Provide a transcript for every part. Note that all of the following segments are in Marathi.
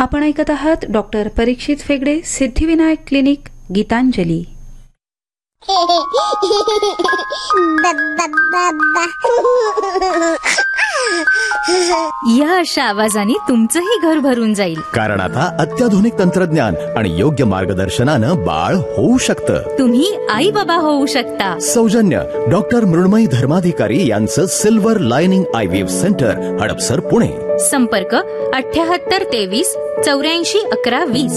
आपण ऐकत आहात डॉक्टर परीक्षित फेगडे सिद्धिविनायक क्लिनिक गीतांजली. या अशा आवाजाने तुमचंही घर भरून जाईल. कारण आता अत्याधुनिक तंत्रज्ञान आणि योग्य मार्गदर्शनानं बाळ होऊ शकतं. तुम्ही आई बाबा होऊ शकता. सौजन्य डॉक्टर मृण्मयी धर्माधिकारी यांचं silver lining IVF centre, Hadapsar, Pune. संपर्क 78 23 84 11 20.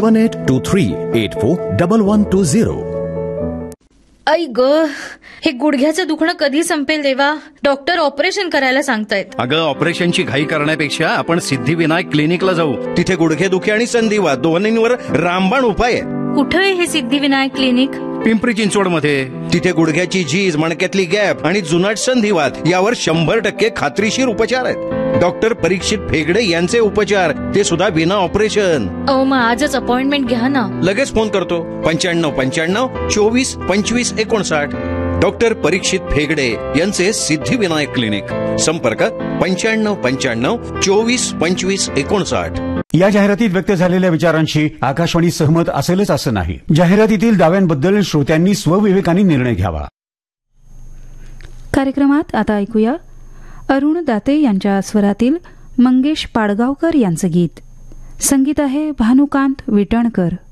7823841120. आई ग, हे गुडघ्याचं दुखणं कधी संपेल देवा? डॉक्टर ऑपरेशन करायला सांगतायत. अगं, ऑपरेशनची घाई करण्यापेक्षा आपण सिद्धिविनायक क्लिनिकला जाऊ. तिथे गुडघेदुखी आणि संधिवात दोन्हींवर रामबाण उपाय आहे. कुठे आहे हे सिद्धिविनायक क्लिनिक? पिंपरी चिंचवड मध्ये. तिथे गुडघ्याची झीज, मणक्यातली गॅप आणि जुनाट संधिवात यावर 100% खात्रीशीर उपचार आहेत. डॉक्टर परीक्षित फेगडे यांचे उपचार, ते सुद्धा विना ऑपरेशन. मग आजच अपॉइंटमेंट घ्या ना. लगेच फोन करतो. 95 24 25 59. डॉक्टर परीक्षित फेगडे यांचे सिद्धिविनायक क्लिनिक. संपर्क 95 24 25 59. या जाहिरातीत व्यक्त झालेल्या विचारांशी आकाशवाणी सहमत असेलच असं नाही. जाहिरातीतील दाव्यांबद्दल श्रोत्यांनी स्वविवेकाने निर्णय घ्यावा. कार्यक्रमात आता ऐकूया अरुण दाते यांच्या स्वरातील मंगेश पाडगावकर यांचं गीत. संगीत आहे भानुकांत विटणकर.